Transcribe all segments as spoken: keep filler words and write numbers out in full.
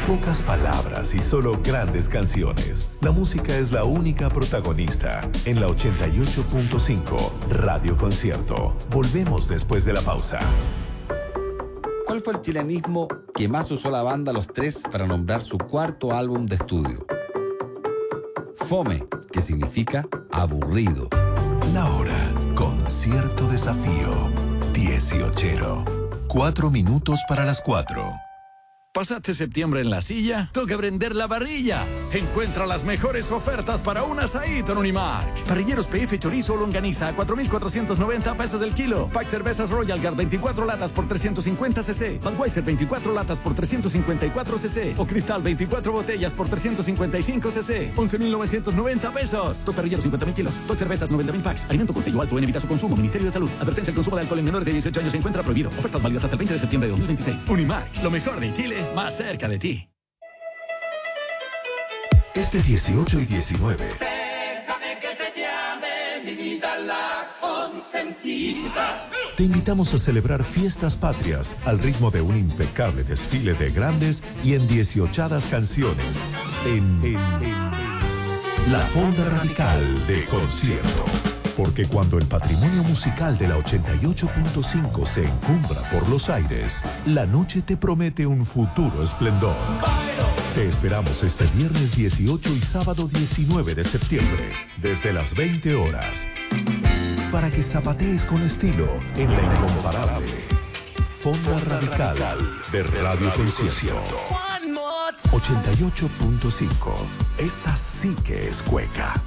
Pocas palabras y solo grandes canciones. La música es la única protagonista en la ochenta y ocho punto cinco Radio Concierto. Volvemos después de la pausa. ¿Cuál fue el chilenismo que más usó la banda Los Tres para nombrar su cuarto álbum de estudio? Fome, que significa aburrido. La hora, Concierto Desafío, dieciochero. Cuatro minutos para las cuatro. ¿Pasaste septiembre en la silla? Toca prender la parrilla. Encuentra las mejores ofertas para un asadito en Unimark. Parrilleros P F chorizo o longaniza a cuatro mil cuatrocientos noventa pesos del kilo. Pack cervezas Royal Guard veinticuatro latas por trescientos cincuenta cc. Budweiser veinticuatro latas por trescientos cincuenta y cuatro cc. O Cristal veinticuatro botellas por trescientos cincuenta y cinco cc. once mil novecientos noventa pesos. Stock parrilleros cincuenta mil kilos. Stock cervezas noventa mil packs. Alimento con sello alto en evita su consumo. Ministerio de Salud. Advertencia: el consumo de alcohol en menores de dieciocho años se encuentra prohibido. Ofertas válidas hasta el veinte de septiembre de dos mil veintiséis. Unimark, lo mejor de Chile, más cerca de ti. Este dieciocho y diecinueve. Déjame que te llame, mi vida la consentida. Te invitamos a celebrar fiestas patrias al ritmo de un impecable desfile de grandes y endiecionadas canciones en, en, en la Fonda Radical de Concierto. Porque cuando el patrimonio musical de la ochenta y ocho punto cinco se encumbra por los aires, la noche te promete un futuro esplendor. Te esperamos este viernes dieciocho y sábado diecinueve de septiembre, desde las veinte horas, para que zapatees con estilo en la incomparable Fonda Radical de Radio Concierto. ochenta y ocho punto cinco. Esta sí que es cueca.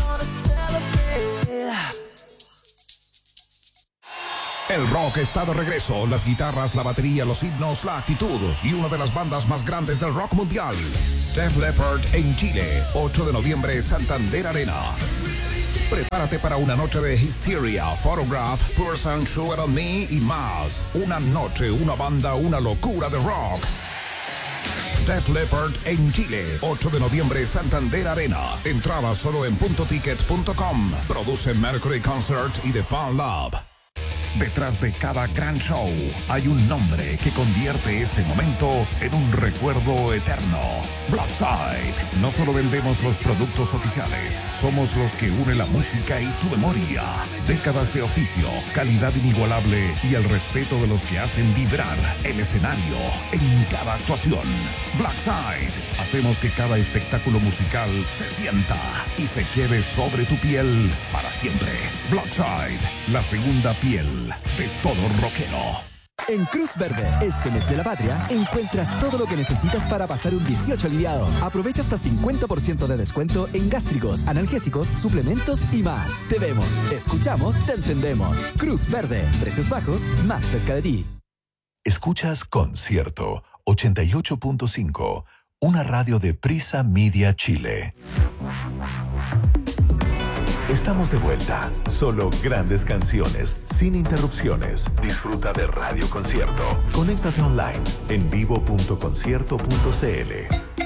El rock está de regreso. Las guitarras, la batería, los himnos, la actitud y una de las bandas más grandes del rock mundial. Def Leppard en Chile, ocho de noviembre, Santander Arena. Prepárate para una noche de Hysteria, Photograph, Person, Sugar on Me y más. Una noche, una banda, una locura de rock. Def Leppard en Chile, ocho de noviembre, Santander Arena. Entrada solo en punto ticket punto com. Produce Mercury Concert y The Fan Lab. Detrás de cada gran show hay un nombre que convierte ese momento en un recuerdo eterno. Blackside. No solo vendemos los productos oficiales, somos los que une la música y tu memoria. Décadas de oficio, calidad inigualable y el respeto de los que hacen vibrar el escenario en cada actuación. Blackside. Hacemos que cada espectáculo musical se sienta y se quede sobre tu piel para siempre. Blackside, la segunda piel de todo rockero. En Cruz Verde, este mes de la patria, encuentras todo lo que necesitas para pasar un dieciocho aliviado. Aprovecha hasta cincuenta por ciento de descuento en gástricos, analgésicos, suplementos y más. Te vemos, te escuchamos, te entendemos. Cruz Verde, precios bajos, más cerca de ti. Escuchas Concierto ochenta y ocho punto cinco, una radio de Prisa Media Chile. Estamos de vuelta. Solo grandes canciones, sin interrupciones. Disfruta de Radio Concierto. Conéctate online en vivo punto concierto punto cl.